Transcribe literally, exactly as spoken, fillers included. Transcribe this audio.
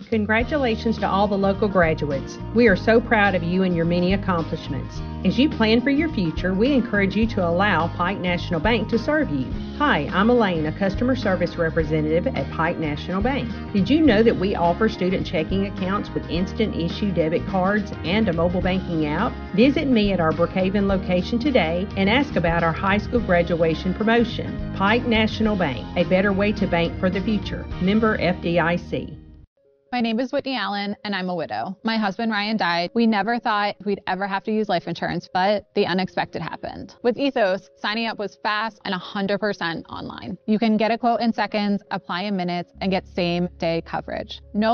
Congratulations to all the local graduates. We are so proud of you and your many accomplishments. As you plan for your future, we encourage you to allow Pike National Bank to serve you. Hi, I'm Elaine, a customer service representative at Pike National Bank. Did you know that we offer student checking accounts with instant issue debit cards and a mobile banking app? Visit me at our Brookhaven location today and ask about our high school graduation promotion. Pike National Bank, a better way to bank for the future. Member F D I C. My name is Whitney Allen, and I'm a widow. My husband, Ryan, died. We never thought we'd ever have to use life insurance, but the unexpected happened. With Ethos, signing up was fast and one hundred percent online. You can get a quote in seconds, apply in minutes, and get same-day coverage. No